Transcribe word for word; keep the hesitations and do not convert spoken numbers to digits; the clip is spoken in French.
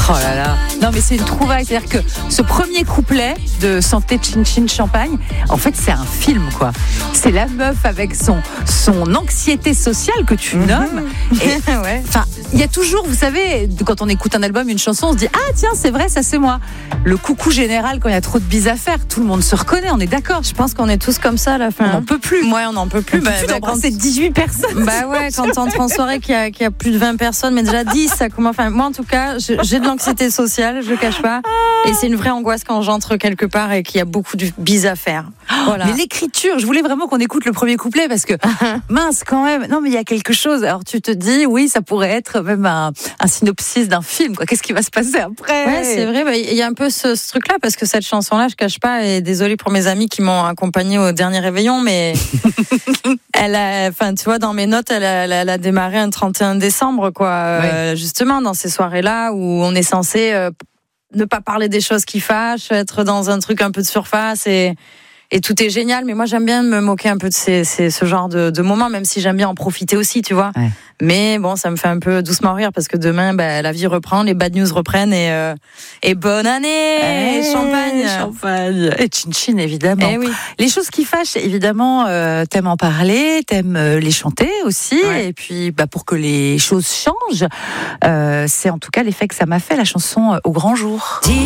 Oh là là. Non mais c'est une trouvaille, c'est-à-dire que ce premier couplet de Santé Chin Chin Champagne, en fait c'est un film quoi. C'est la meuf avec son son anxiété sociale que tu nommes. Et ouais. Enfin, il y a toujours, vous savez, quand on écoute un album, une chanson, on se dit ah tiens c'est vrai, ça c'est moi. Le coucou général quand il y a trop de bises à faire, tout le monde se reconnaît, on est d'accord. Je pense qu'on est tous comme ça à la fin. On n'en peut plus. Ouais, on n'en peut plus. On bah, peut plus bah, d'embrasser quand... dix-huit personnes. Bah ouais, quand t'entres en soirée qu'il y a, qu'il y a plus de vingt personnes, mais déjà dix, ça commence. Enfin, moi en tout cas, j'ai, j'ai de l'anxiété sociale, je le cache pas. Et c'est une vraie angoisse quand j'entre quelque part et qu'il y a beaucoup de bises à faire. Voilà. Mais l'écriture, je voulais vraiment qu'on écoute le premier couplet parce que mince quand même. Non mais il y a quelque chose. Alors tu te dis oui, ça pourrait être même un, un synopsis d'un film. Quoi. Qu'est-ce qui va se passer après? Ouais, c'est vrai. Bah, il y a un peu ce, ce truc-là parce que cette chanson-là, je cache pas. Et désolée pour mes amis qui m'ont accompagnée au dernier réveillon, mais elle a, enfin tu vois, dans mes notes, elle a, elle a, elle a démarré un trente et un décembre, quoi. Ouais. Euh, justement dans ces soirées-là où on est censé euh, ne pas parler des choses qui fâchent, être dans un truc un peu de surface et Et tout est génial, mais moi j'aime bien me moquer un peu de ces, ces, ce genre de, de moments, même si j'aime bien en profiter aussi, tu vois. Ouais. Mais bon, ça me fait un peu doucement rire parce que demain, bah, la vie reprend, les bad news reprennent et, euh, et bonne année, hey, champagne, champagne et chin chin évidemment. Eh oui. Les choses qui fâchent, évidemment, euh, t'aimes en parler, t'aimes euh, les chanter aussi, ouais. Et puis bah pour que les choses changent, euh, c'est en tout cas l'effet que ça m'a fait la chanson euh, Au grand jour. Dis